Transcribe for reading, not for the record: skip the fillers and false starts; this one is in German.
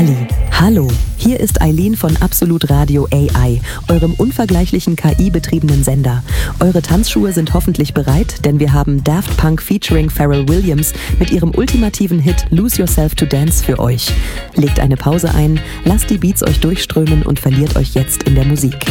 Ali. Hallo, hier ist Eileen von Absolut Radio AI, eurem unvergleichlichen KI-betriebenen Sender. Eure Tanzschuhe sind hoffentlich bereit, denn wir haben Daft Punk featuring Pharrell Williams mit ihrem ultimativen Hit Lose Yourself to Dance für euch. Legt eine Pause ein, lasst die Beats euch durchströmen und verliert euch jetzt in der Musik.